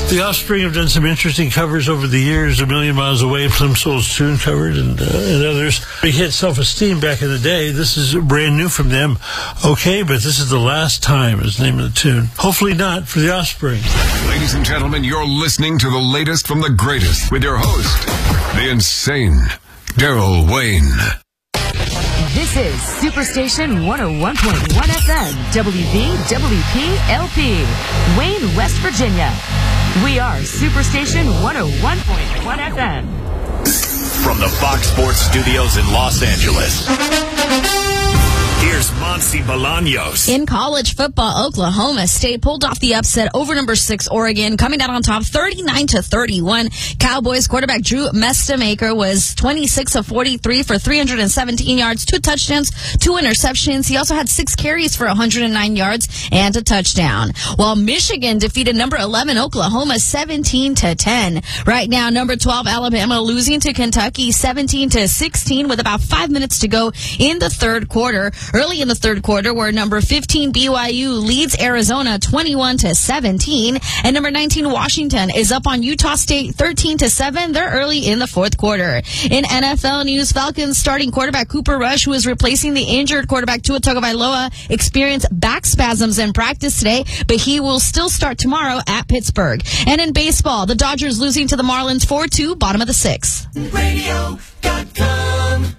The Offspring have done some interesting covers over the years. A Million Miles Away, Plimsoll's tune covered, and others. Big hit Self-Esteem back in the day. This is brand new from them. Okay, but this is the last time is the name of the tune. Hopefully not for the Offspring. Ladies and gentlemen, you're listening to the latest from the greatest with your host, the insane Daryl Wayne. This is Superstation 101.1 FM, WVWP-LP, Wayne, West Virginia. We are Superstation 101.1 FM. From the Fox Sports Studios in Los Angeles, here's Monty Bolaños. In college football, Oklahoma State pulled off the upset over number 6 Oregon, coming out on top 39-31. Cowboys quarterback Drew Mestamaker was 26 of 43 for 317 yards, 2 touchdowns, 2 interceptions. He also had 6 carries for 109 yards and a touchdown. While Michigan defeated number 11 Oklahoma 17-10. Right now, number 12 Alabama losing to Kentucky 17-16 with about 5 minutes to go in the third quarter. Early in the third quarter, where number 15 BYU leads Arizona 21-17, and number 19 Washington is up on Utah State 13-7. They're early in the fourth quarter. In NFL news, Falcons starting quarterback Cooper Rush, who is replacing the injured quarterback Tua Tagovailoa, experienced back spasms in practice today, but he will still start tomorrow at Pittsburgh. And in baseball, the Dodgers losing to the Marlins 4-2, bottom of the 6th. Radio.com.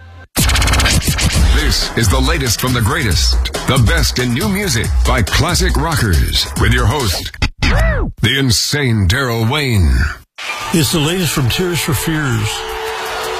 This is the latest from the greatest, the best in new music by classic rockers, with your host, the insane Daryl Wayne. It's the latest from Tears for Fears.